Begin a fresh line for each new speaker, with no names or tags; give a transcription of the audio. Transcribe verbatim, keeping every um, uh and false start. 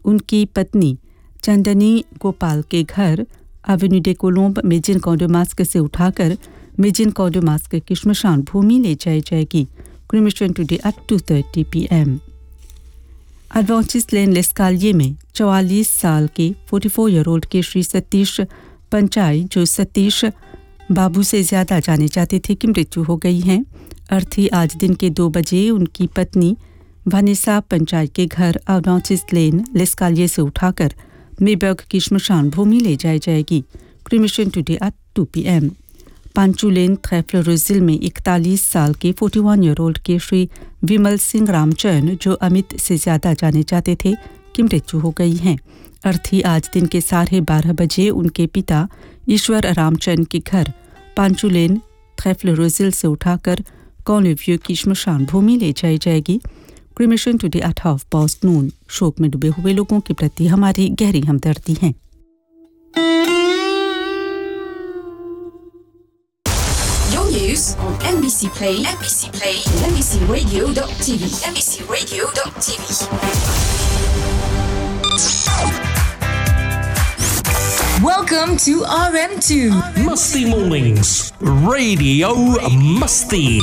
उनकी पत्नी चंदनी गोपाल के घर एवेन्यू डे कोलंब मेजिन कॉन्डोमास्क से उठाकर मेजिन कॉन्डोमास्क की श्मशान भूमि ले जाई जाएगी। Cremation today at to thirty P M. एडवांटिस्ट लेन लेस्कालिए में चौवालीस साल के चौवालीस ईयर ओल्ड के श्री सतीश पंचाई, जो सतीश बाबू से ज़्यादा जाने जाते थे, की मृत्यु हो गई है। अर्थी आज दिन के दो बजे उनकी पत्नी वनेसा पंचाई के घर एडवांटिस्ट लेन लेस्कालिए से उठाकर मेबर्ग की श्मशान भूमि ले जाई जाएगी। Cremation today at to P M. Panchu लेन थ्रेफ्लोरोजिल में इकतालीस साल के इकतालीस ईयर ओल्ड के श्री विमल सिंह रामचंद, जो अमित से ज़्यादा जाने जाते थे, की मृत्यु हो गई है। अर्थी आज दिन के साढ़े बारह बजे उनके पिता ईश्वर रामचंद के घर पांचू लेन थ्रेफ्लोरोजिल से उठाकर कॉन्लिव्यू की श्मशान भूमि ले जाई जाएगी। Cremation today at half past noon. शोक में डूबे हुए लोगों के प्रति हमारी गहरी हमदर्दी है।
Your news on N B C Play, N B C Play, N B C Radio dot T V, N B C Radio dot T V. Welcome to R M two
Musty Mornings, Radio Musty.